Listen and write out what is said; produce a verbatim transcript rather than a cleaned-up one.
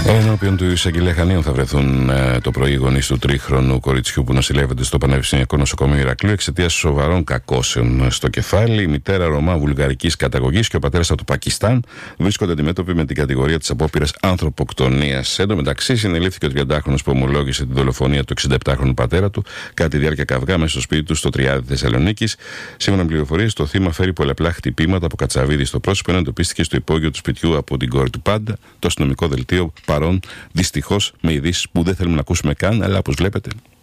Ενώπιον του εισαγγελέα Χανίων θα βρεθούν ε, το πρωί οι γονείς του τρίχρονου κοριτσιού που νοσηλεύεται στο Πανεπιστημιακό Νοσοκομείο Ηρακλείου εξαιτίας σοβαρών κακώσεων στο κεφάλι. Η μητέρα Ρωμά βουλγαρικής καταγωγής και ο πατέρας από το Πακιστάν βρίσκονται αντιμέτωποι με την κατηγορία της απόπειρας ανθρωποκτονίας. Εν τω μεταξύ, συνελήφθηκε ο τριαντάχρονος που ομολόγησε την δολοφονία του εξηνταεπτάχρονου πατέρα του κατά τη διάρκεια καυγά μέσα στο σπίτι του στο Τριάδι Θεσσαλονίκης. Σύμφωνα με πληροφορίες, το θύμα φέρει πολλαπλά χτυπήματα από κατσαβίδι στο πρόσωπο, ενώ εντοπίστηκε στο υπόγειο του σπιτιού από την κόρη του πάντα. Το αστυνομικό δελτίο παρόν, δυστυχώς, με ειδήσεις που δεν θέλουμε να ακούσουμε καν, αλλά όπως βλέπετε.